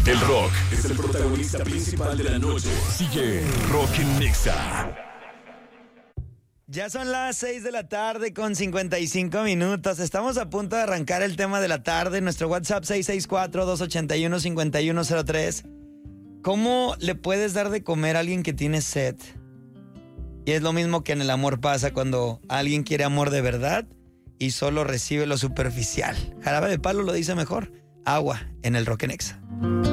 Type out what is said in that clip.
El rock es el protagonista principal de la noche. Sigue Rock en Nexa. Ya son las 6 de la tarde con 55 minutos. Estamos a punto de arrancar el tema de la tarde. Nuestro WhatsApp 664-281-5103. ¿Cómo le puedes dar de comer a alguien que tiene sed? Y es lo mismo que en el amor pasa cuando alguien quiere amor de verdad y solo recibe lo superficial. Jarabe de Palo lo dice mejor. Agua en el Rock en Nexa.